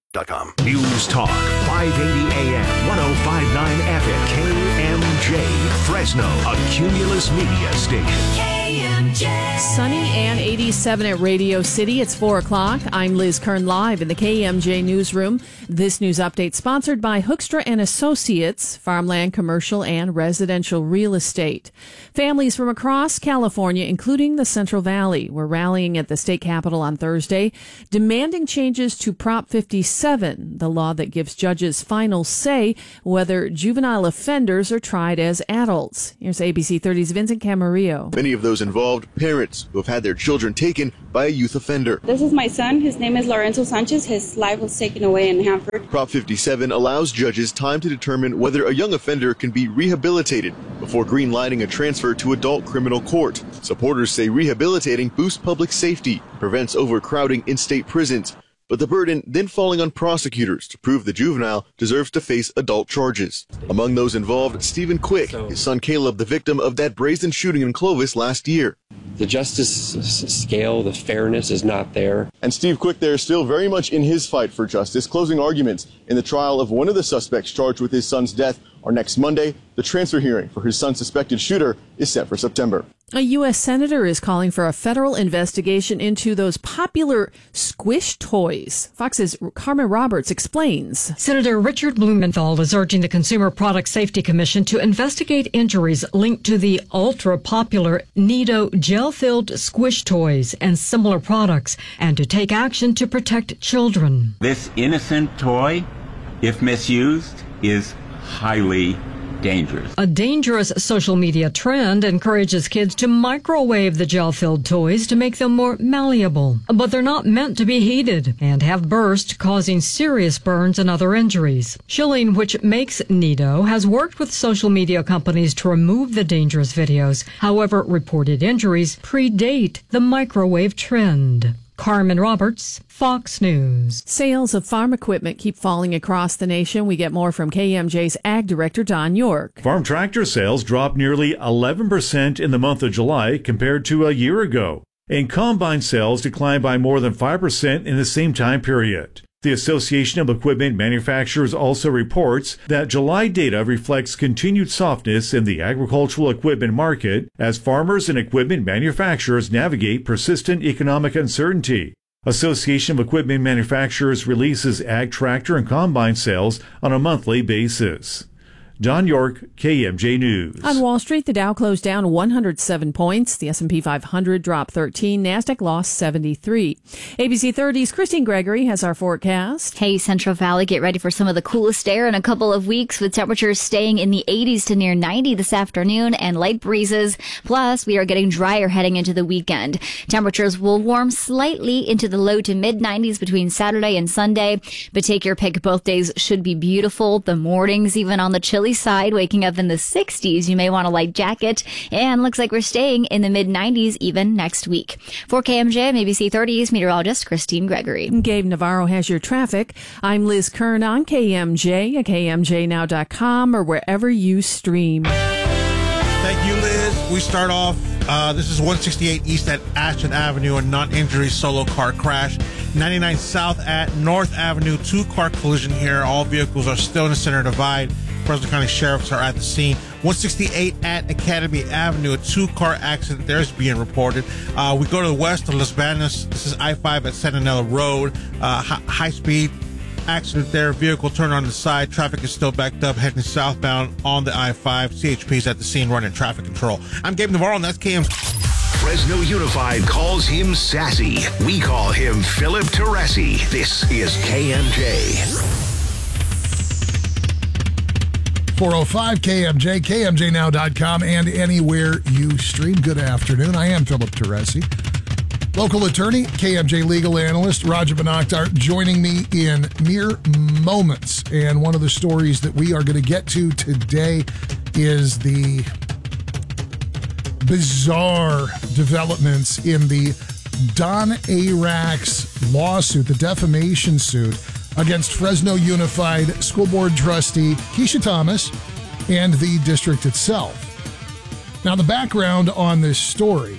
News Talk, 580 AM, 1059 FM, KMJ, Fresno, a Cumulus Media station. Sunny and 87 at Radio City. It's 4 o'clock. I'm Liz Kern, live in the KMJ newsroom. This news update sponsored by Hoekstra and Associates, farmland, commercial, and residential real estate. Families from across California, including the Central Valley, were rallying at the state capitol on Thursday, demanding changes to Prop 57, the law that gives judges final say whether juvenile offenders are tried as adults. Here's ABC 30's Vincent Camarillo. Many of those involved, parents who have had their children taken by a youth offender. This is my son. His name is Lorenzo Sanchez. His life was taken away in Hanford. Prop 57 allows judges time to determine whether a young offender can be rehabilitated before green-lighting a transfer to adult criminal court. Supporters say rehabilitating boosts public safety, prevents overcrowding in state prisons, but the burden then falling on prosecutors to prove the juvenile deserves to face adult charges. Among those involved, Stephen Quick, his son Caleb, the victim of that brazen shooting in Clovis last year. The justice scale, the fairness is not there. And Steve Quick there is still very much in his fight for justice. Closing arguments in the trial of one of the suspects charged with his son's death are next Monday. The transfer hearing for his son's suspected shooter is set for September. A U.S. senator is calling for a federal investigation into those popular squish toys. Fox's Carmen Roberts explains. Senator Richard Blumenthal is urging the Consumer Product Safety Commission to investigate injuries linked to the ultra-popular Nido gel-filled squish toys and similar products, and to take action to protect children. This innocent toy, if misused, is highly dangerous. A dangerous social media trend encourages kids to microwave the gel-filled toys to make them more malleable. But they're not meant to be heated and have burst, causing serious burns and other injuries. Schilling, which makes Nido, has worked with social media companies to remove the dangerous videos. However, reported injuries predate the microwave trend. Carmen Roberts, Fox News. Sales of farm equipment keep falling across the nation. We get more from KMJ's Ag Director, Don York. Farm tractor sales dropped nearly 11% in the month of July compared to a year ago, and combine sales declined by more than 5% in the same time period. The Association of Equipment Manufacturers also reports that July data reflects continued softness in the agricultural equipment market as farmers and equipment manufacturers navigate persistent economic uncertainty. Association of Equipment Manufacturers releases ag tractor and combine sales on a monthly basis. Don York, KMJ News. On Wall Street, the Dow closed down 107 points. The S&P 500 dropped 13. NASDAQ lost 73. ABC 30's Christine Gregory has our forecast. Hey, Central Valley, get ready for some of the coolest air in a couple of weeks, with temperatures staying in the 80s to near 90 this afternoon and light breezes. Plus, we are getting drier heading into the weekend. Temperatures will warm slightly into the low to mid 90s between Saturday and Sunday, but take your pick. Both days should be beautiful. The mornings, even on the chilly side, waking up in the 60s. You may want a light jacket, and looks like we're staying in the mid 90s even next week. For KMJ, I'm ABC 30's meteorologist Christine Gregory. Gabe Navarro has your traffic. I'm Liz Kern on KMJ at KMJnow.com or wherever you stream. Thank you, Liz. We start off, this is 168 East at Ashton Avenue, a non-injury solo car crash. 99 South at North Avenue, two-car collision here. All vehicles are still in the center divide. Fresno County Sheriffs are at the scene. 168 at Academy Avenue, a two-car accident there is being reported. We go to the west of Los Banos. This is I-5 at Centinela Road. High-speed accident there. Vehicle turned on the side. Traffic is still backed up heading southbound on the I-5. CHP is at the scene running traffic control. I'm Gabe Navarro, and that's KM. Fresno Unified calls him sassy. We call him Philip Teresi. This is KMJ. 405 KMJ, KMJnow.com, and anywhere you stream. Good afternoon. I am Philip Teresi. Local attorney, KMJ legal analyst, Raja Banakhtar, joining me in mere moments. And one of the stories that we are going to get to today is the bizarre developments in the Don Arax lawsuit, the defamation suit against Fresno Unified School Board trustee Keisha Thomas and the district itself. Now, the background on this story: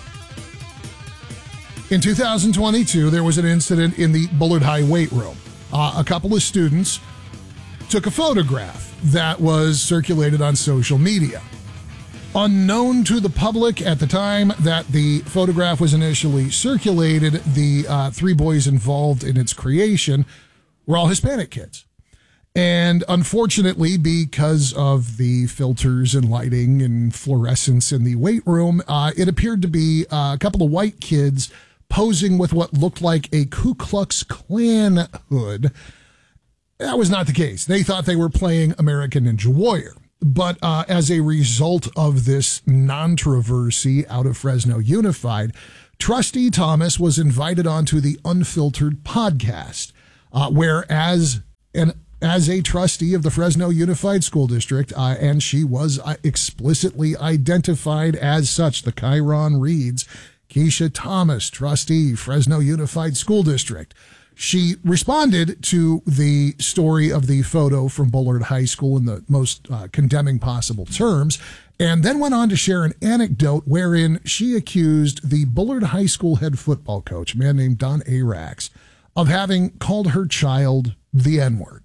in 2022, there was an incident in the Bullard High weight room. a couple of students took a photograph that was circulated on social media. Unknown to the public at the time that the photograph was initially circulated, the 3 boys involved in its creation were all Hispanic kids. And unfortunately, because of the filters and lighting and fluorescence in the weight room, it appeared to be a couple of white kids posing with what looked like a Ku Klux Klan hood. That was not the case. They thought they were playing American Ninja Warrior. But as a result of this controversy out of Fresno Unified, Trustee Thomas was invited onto the Unfiltered podcast, where as a trustee of the Fresno Unified School District, and she was explicitly identified as such. The Chiron reads, Keisha Thomas, trustee, Fresno Unified School District. She responded to the story of the photo from Bullard High School in the most condemning possible terms, and then went on to share an anecdote wherein she accused the Bullard High School head football coach, a man named Don Arax, of having called her child the N-word.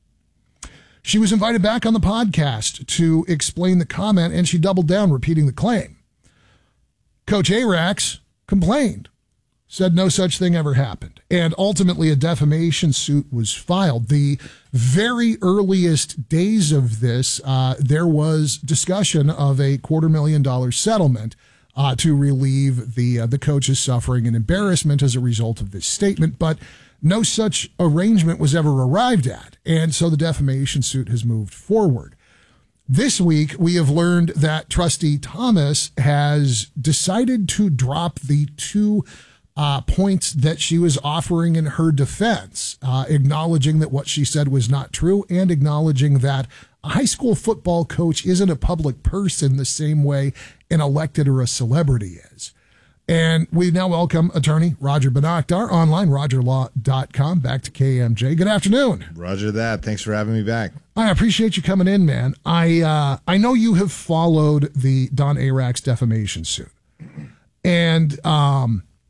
She was invited back on the podcast to explain the comment, and she doubled down, repeating the claim. Coach Arax complained, said no such thing ever happened, and ultimately a defamation suit was filed. The very earliest days of this, there was discussion of a $250,000 settlement to relieve the coach's suffering and embarrassment as a result of this statement, but no such arrangement was ever arrived at, and so the defamation suit has moved forward. This week, we have learned that Trustee Thomas has decided to drop the 2 points that she was offering in her defense, acknowledging that what she said was not true and acknowledging that a high school football coach isn't a public person the same way an elected or a celebrity is. And we now welcome attorney Roger Benakhtar, online, rogerlaw.com. Back to KMJ. Good afternoon. Roger that. Thanks for having me back. I appreciate you coming in, man. I know you have followed the Don Arax defamation suit. And I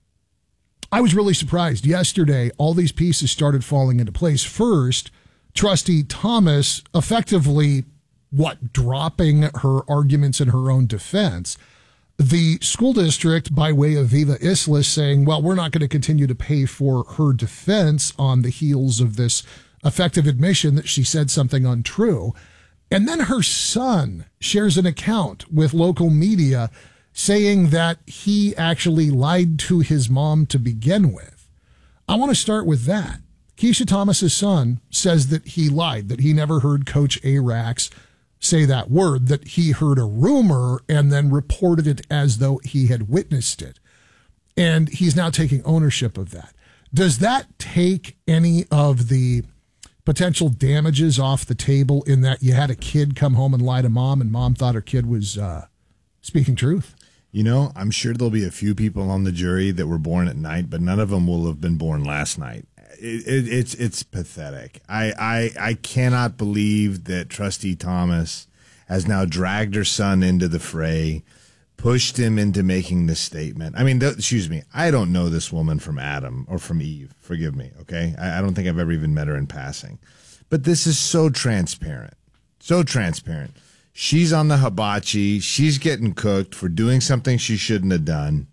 was really surprised. Yesterday, all these pieces started falling into place. First, Trustee Thomas effectively, dropping her arguments in her own defense. The school district, by way of Viva Islas, saying, well, we're not going to continue to pay for her defense on the heels of this effective admission that she said something untrue. And then her son shares an account with local media saying that he actually lied to his mom to begin with. I want to start with that. Keisha Thomas's son says that he lied, that he never heard Coach Arax say that word, that he heard a rumor and then reported it as though he had witnessed it. And he's now taking ownership of that. Does that take any of the potential damages off the table in that you had a kid come home and lie to mom and mom thought her kid was speaking truth? You know, I'm sure there'll be a few people on the jury that were born at night, but none of them will have been born last night. It's pathetic. I cannot believe that Trustee Thomas has now dragged her son into the fray, pushed him into making this statement. I mean, excuse me, I don't know this woman from Adam or from Eve. Forgive me, okay? I don't think I've ever even met her in passing. But this is so transparent. So transparent. She's on the hibachi. She's getting cooked for doing something she shouldn't have done.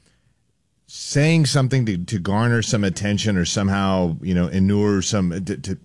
Saying something to garner some attention or somehow, inure some.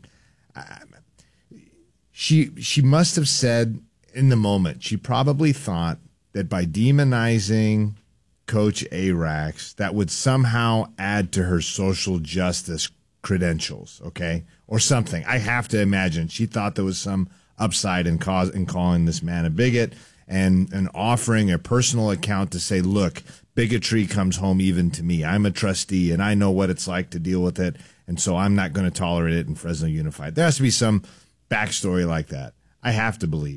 She must have said in the moment, she probably thought that by demonizing Coach Arax, that would somehow add to her social justice credentials, okay, or something. I have to imagine she thought there was some upside in calling this man a bigot and offering a personal account to say, look, bigotry comes home even to me. I'm a trustee, and I know what it's like to deal with it, and so I'm not going to tolerate it in Fresno Unified. There has to be some backstory like that. I have to believe.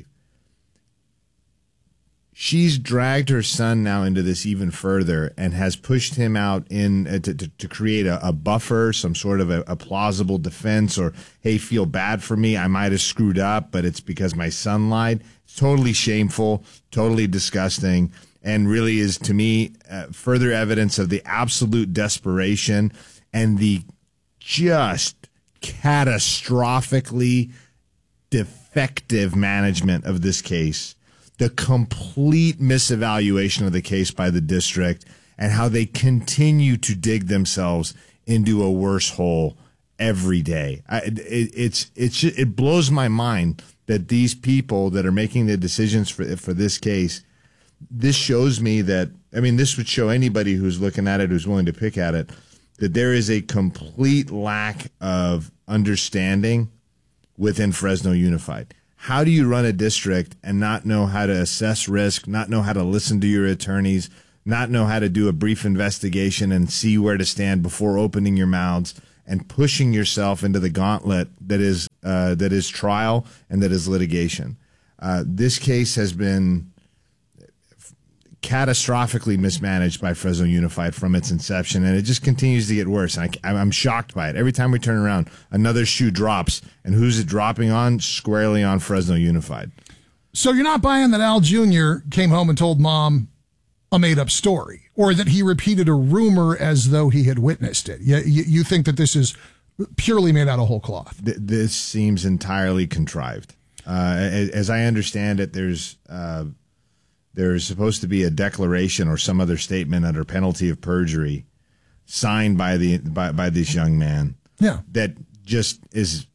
She's dragged her son now into this even further and has pushed him out in to create a buffer, some sort of a plausible defense, or, hey, feel bad for me. I might have screwed up, but it's because my son lied. It's totally shameful, totally disgusting, and really is, to me, further evidence of the absolute desperation and the just catastrophically defective management of this case, the complete misevaluation of the case by the district, and how they continue to dig themselves into a worse hole every day. It blows my mind that these people that are making the decisions for this case, this shows me that, I mean, this would show anybody who's looking at it, who's willing to pick at it, that there is a complete lack of understanding within Fresno Unified. How do you run a district and not know how to assess risk, not know how to listen to your attorneys, not know how to do a brief investigation and see where to stand before opening your mouths and pushing yourself into the gauntlet that is trial and that is litigation? This case has been catastrophically mismanaged by Fresno Unified from its inception, and it just continues to get worse. I'm shocked by it. Every time we turn around, another shoe drops, and who's it dropping on? Squarely on Fresno Unified. So you're not buying that Al Jr. came home and told Mom a made-up story, or that he repeated a rumor as though he had witnessed it. You think that this is purely made out of whole cloth? This seems entirely contrived. As I understand it, there's supposed to be a declaration or some other statement under penalty of perjury signed by this young man. Yeah, that just is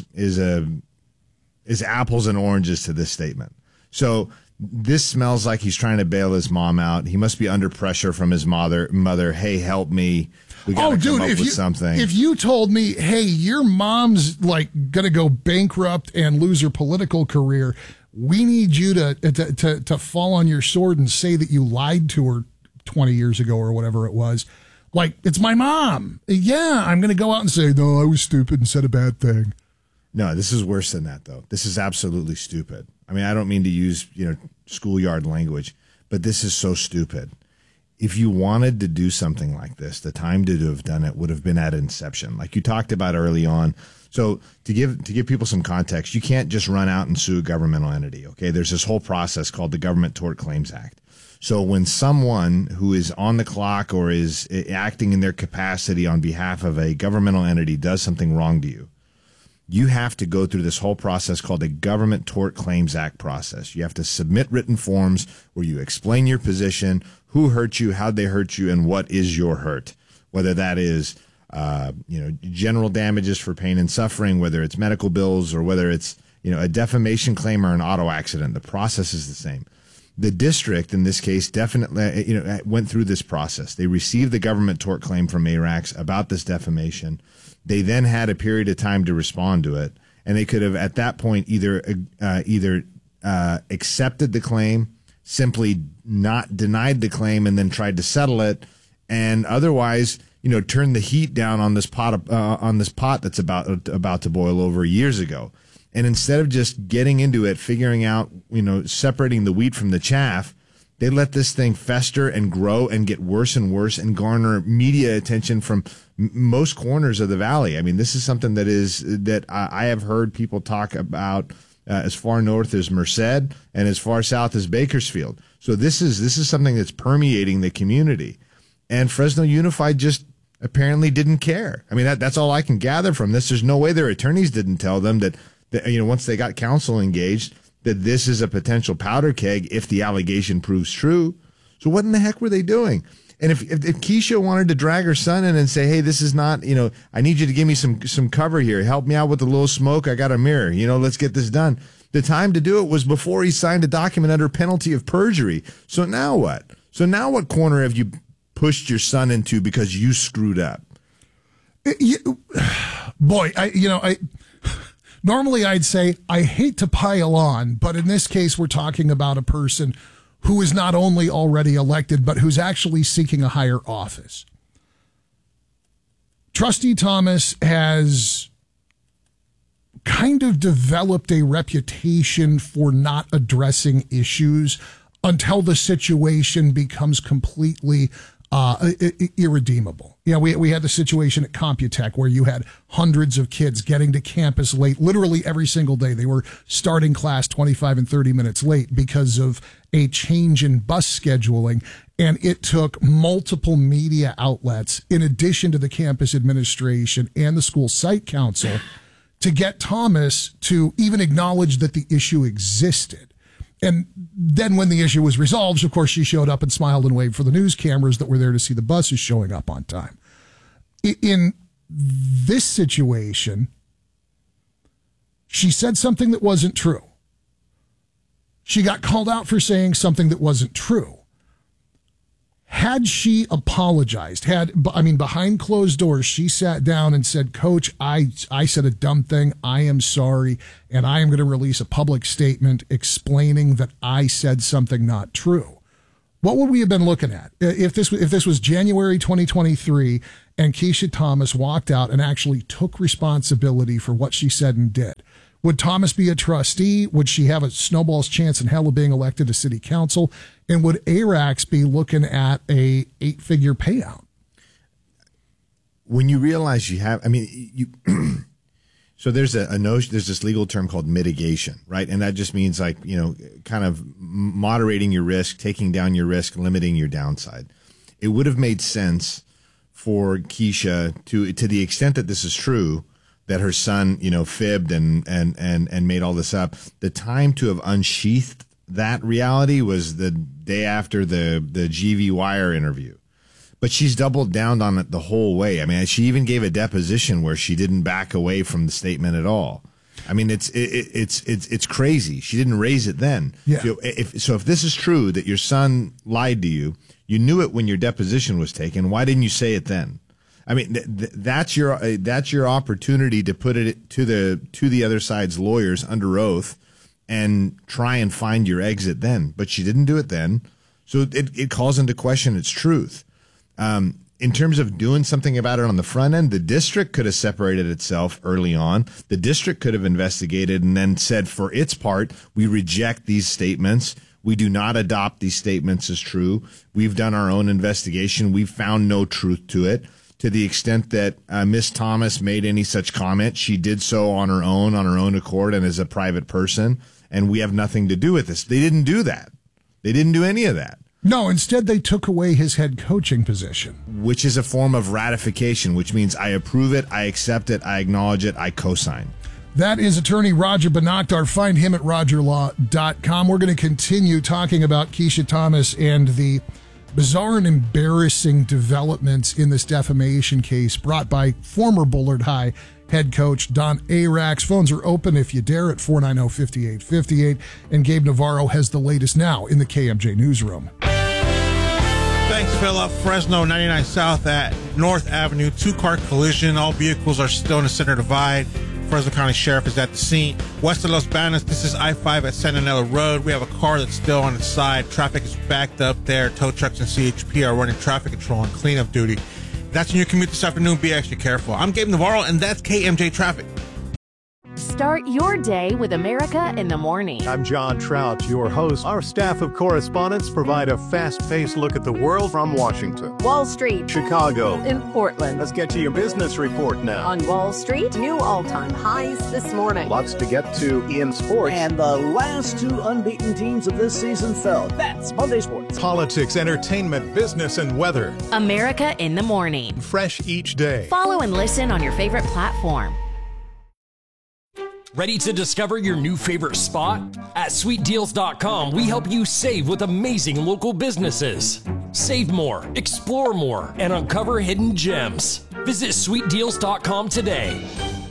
apples and oranges to this statement. So this smells like he's trying to bail his mom out. He must be under pressure from his mother. Hey, help me. We got to come up with something. If you told me, hey, your mom's like going to go bankrupt and lose her political career, we need you to fall on your sword and say that you lied to her 20 years ago or whatever it was. Like, it's my mom. Yeah, I'm going to go out and say, no, I was stupid and said a bad thing. No, this is worse than that, though. This is absolutely stupid. I mean, I don't mean to use, schoolyard language, but this is so stupid. If you wanted to do something like this, the time to have done it would have been at inception, like you talked about early on. So to give people some context, you can't just run out and sue a governmental entity, okay? There's this whole process called the Government Tort Claims Act. So when someone who is on the clock or is acting in their capacity on behalf of a governmental entity does something wrong to you, you have to go through this whole process called the Government Tort Claims Act process. You have to submit written forms where you explain your position, who hurt you, how they hurt you, and what is your hurt, whether that is general damages for pain and suffering, whether it's medical bills or whether it's, a defamation claim or an auto accident. The process is the same. The district, in this case, definitely, went through this process. They received the government tort claim from ARAX about this defamation. They then had a period of time to respond to it, and they could have, at that point, either accepted the claim, simply not denied the claim, and then tried to settle it, and otherwise, turn the heat down on this pot that's about to boil over years ago. And instead of just getting into it, figuring out, separating the wheat from the chaff, they let this thing fester and grow and get worse and worse and garner media attention from most corners of the valley. I mean, this is something that I have heard people talk about as far north as Merced and as far south as Bakersfield. So this is something that's permeating the community. And Fresno Unified just apparently didn't care. I mean, that's all I can gather from this. There's no way their attorneys didn't tell them that once they got counsel engaged, that this is a potential powder keg if the allegation proves true. So what in the heck were they doing? And if Keisha wanted to drag her son in and say, hey, this is not, I need you to give me some cover here. Help me out with a little smoke. I got a mirror. Let's get this done. The time to do it was before he signed a document under penalty of perjury. So now what? So now what corner have you pushed your son into because you screwed up? Normally I'd say I hate to pile on, but in this case we're talking about a person who is not only already elected, but who's actually seeking a higher office. Trustee Thomas has kind of developed a reputation for not addressing issues until the situation becomes completely irredeemable. You know, we had the situation at Computech where you had hundreds of kids getting to campus late, literally every single day. They were starting class 25 and 30 minutes late because of a change in bus scheduling. And it took multiple media outlets, in addition to the campus administration and the school site council, to get Thomas to even acknowledge that the issue existed. And then when the issue was resolved, of course, she showed up and smiled and waved for the news cameras that were there to see the buses showing up on time. In this situation, she said something that wasn't true. She got called out for saying something that wasn't true. Had she apologized, behind closed doors, she sat down and said, Coach, I said a dumb thing. I am sorry. And I am going to release a public statement explaining that I said something not true. What would we have been looking at if this was January 2023 and Keisha Thomas walked out and actually took responsibility for what she said and did? Would Thomas be a trustee? Would she have a snowball's chance in hell of being elected to city council? And would ARAX be looking at a 8-figure payout? When you realize so there's a notion, there's this legal term called mitigation, right? And that just means kind of moderating your risk, taking down your risk, limiting your downside. It would have made sense for Keisha to the extent that this is true, that her son, fibbed and made all this up. The time to have unsheathed that reality was the day after the GV Wire interview. But she's doubled down on it the whole way. I mean, she even gave a deposition where she didn't back away from the statement at all. I mean, it's crazy. She didn't raise it then. Yeah. So if this is true that your son lied to you, you knew it when your deposition was taken. Why didn't you say it then? I mean, that's your opportunity to put it to the other side's lawyers under oath and try and find your exit then. But she didn't do it then, so it calls into question its truth. In terms of doing something about it on the front end, the district could have separated itself early on. The district could have investigated and then said, for its part, we reject these statements. We do not adopt these statements as true. We've done our own investigation. We've found no truth to it. To the extent that Miss Thomas made any such comment, she did so on her own accord, and as a private person, and we have nothing to do with this. They didn't do that. They didn't do any of that. No, instead they took away his head coaching position. Which is a form of ratification, which means I approve it, I accept it, I acknowledge it, I co-sign. That is attorney Roger Bonakdar. Find him at rogerlaw.com. We're going to continue talking about Keisha Thomas and the bizarre and embarrassing developments in this defamation case brought by former Bullard High head coach Don ARAX. Phones are open if you dare at 490-5858. And Gabe Navarro has the latest now in the KMJ newsroom. Thanks, Philip. Fresno 99 South at North Avenue. 2-car collision. All vehicles are still in the center divide. Fresno County Sheriff is at the scene. West of Los Banos, this is I-5 at Santa Anela Road. We have a car that's still on its side. Traffic is backed up there. Tow trucks and CHP are running traffic control and cleanup duty. That's in your commute this afternoon. Be extra careful. I'm Gabe Navarro, and that's KMJ Traffic. Start your day with America in the Morning. I'm John Trout, your host. Our staff of correspondents provide a fast-paced look at the world from Washington, Wall Street, Chicago, in Portland. Let's get to your business report now. On Wall Street, new all-time highs this morning. Lots to get to in sports. And the last 2 unbeaten teams of this season fell. That's Monday Sports. Politics, entertainment, business, and weather. America in the Morning. Fresh each day. Follow and listen on your favorite platform. Ready to discover your new favorite spot? At sweetdeals.com, we help you save with amazing local businesses. Save more, explore more, and uncover hidden gems. Visit sweetdeals.com today.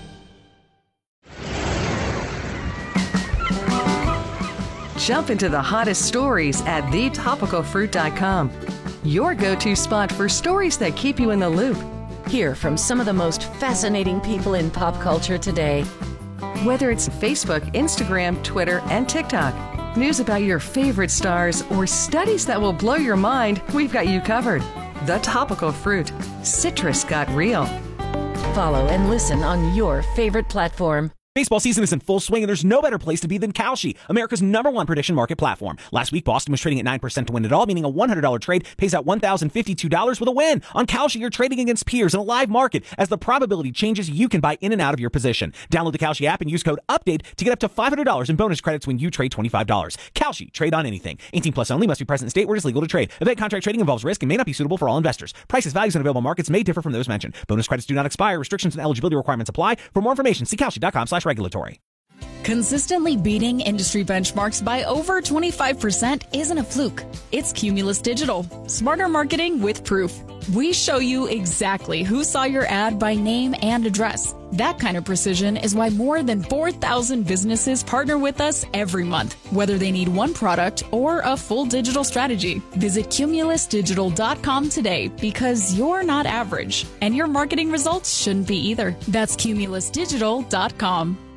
Jump into the hottest stories at thetopicalfruit.com. Your go-to spot for stories that keep you in the loop. Hear from some of the most fascinating people in pop culture today. Whether it's Facebook, Instagram, Twitter, and TikTok, news about your favorite stars, or studies that will blow your mind, we've got you covered. The Topical Fruit. Citrus got real. Follow and listen on your favorite platform. Baseball season is in full swing, and there's no better place to be than Kalshi, America's #1 prediction market platform. Last week, Boston was trading at 9% to win it all, meaning a $100 trade pays out $1,052 with a win. On Kalshi, you're trading against peers in a live market. As the probability changes, you can buy in and out of your position. Download the Kalshi app and use code UPDATE to get up to $500 in bonus credits when you trade $25. Kalshi, trade on anything. 18 plus only, must be present in state where it is legal to trade. Event contract trading involves risk and may not be suitable for all investors. Prices, values, and available markets may differ from those mentioned. Bonus credits do not expire. Restrictions and eligibility requirements apply. For more information, see kalshi.com/regulatory. Consistently beating industry benchmarks by over 25% isn't a fluke. It's Cumulus Digital. Smarter marketing with proof. We show you exactly who saw your ad by name and address. That kind of precision is why more than 4,000 businesses partner with us every month, whether they need one product or a full digital strategy. Visit cumulusdigital.com today, because you're not average, and your marketing results shouldn't be either. That's cumulusdigital.com.